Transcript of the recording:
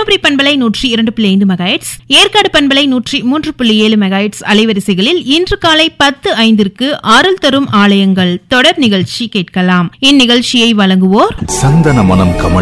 தருமபுரி பண்பலை 102.5 மெகாஹெர்ட்ஸ், ஏற்காடு பண்பலை 103.7 மெகாஹெர்ட்ஸ் அலைவரிசைகளில் இன்று காலை 10:05 அருள் தரும் ஆலயங்கள் தொடர் நிகழ்ச்சி கேட்கலாம். இந்நிகழ்ச்சியை வழங்குவோர் சந்தன மனம் கமழ்